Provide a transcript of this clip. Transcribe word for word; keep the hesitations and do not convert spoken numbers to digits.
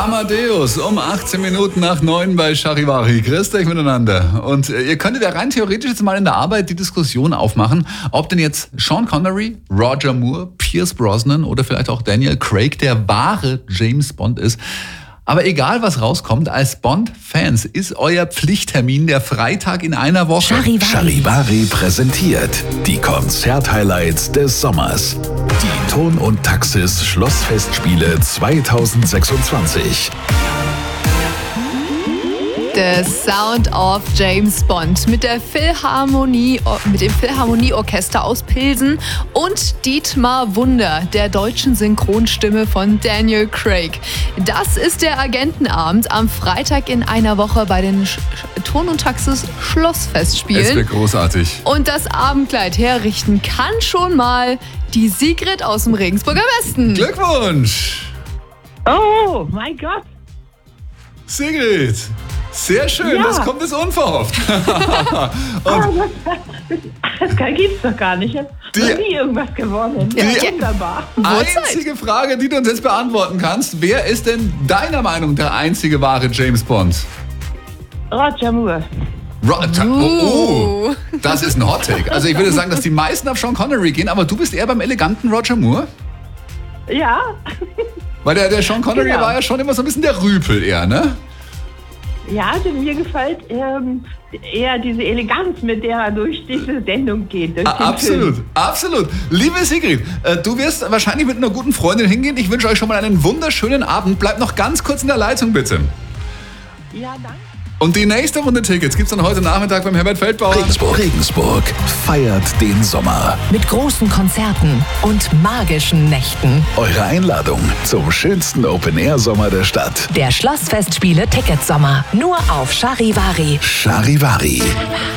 Amadeus um achtzehn Minuten nach neun bei Charivari. Grüßt euch miteinander. Und äh, ihr könntet ja rein theoretisch jetzt mal in der Arbeit die Diskussion aufmachen, ob denn jetzt Sean Connery, Roger Moore, Pierce Brosnan oder vielleicht auch Daniel Craig der wahre James Bond ist. Aber egal, was rauskommt, als Bond-Fans ist euer Pflichttermin der Freitag in einer Woche. Charivari. Charivari präsentiert die Konzert-Highlights des Sommers. Die Ton und Taxis Schlossfestspiele zweitausendsechsundzwanzig. The Sound of James Bond mit der Philharmonie, mit dem Philharmonieorchester aus Pilsen und Dietmar Wunder, der deutschen Synchronstimme von Daniel Craig. Das ist der Agentenabend am Freitag in einer Woche bei den Sch- Ton und Taxis Schlossfestspielen. Es wird großartig. Und das Abendkleid herrichten kann schon mal die Sigrid aus dem Regensburger Westen. Glückwunsch! Oh, mein Gott. Sigrid! Sehr schön, Ja. das kommt jetzt unverhofft. Ah, das, das, das gibt's doch gar nicht. Ich habe Die- noch nie irgendwas gewonnen. Ja, Ja, die- wunderbar. Einzige Frage, die du uns jetzt beantworten kannst, wer ist denn deiner Meinung der einzige wahre James Bond? Roger Moore. Ro- Ta- oh, oh, Uh. das ist ein Hot Take. Also ich würde sagen, dass die meisten auf Sean Connery gehen, aber du bist eher beim eleganten Roger Moore? Ja, Weil der, der Sean Connery Genau. war ja schon immer so ein bisschen der Rüpel eher, ne? ja, also mir gefällt ähm, eher diese Eleganz, mit der er durch diese Sendung geht. Durch Ah, den absolut, Film. absolut. Liebe Sigrid, äh, du wirst wahrscheinlich mit einer guten Freundin hingehen. Ich wünsche euch schon mal einen wunderschönen Abend. Bleibt noch ganz kurz in der Leitung, bitte. Ja, danke. Und die nächste Runde Tickets gibt's dann heute Nachmittag beim Herbert Feldbauer. Regensburg. Regensburg feiert den Sommer. Mit großen Konzerten und magischen Nächten. Eure Einladung zum schönsten Open-Air-Sommer der Stadt. Der Schlossfestspiele Ticketsommer. Nur auf Charivari. Charivari.